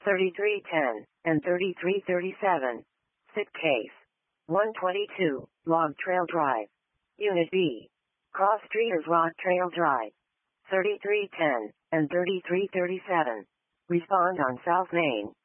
3310 and 3337. Sit case. 122, Log Trail Drive. Unit B. Cross Streeters Rock Trail Drive. 3310 and 3337. Respond on South Main.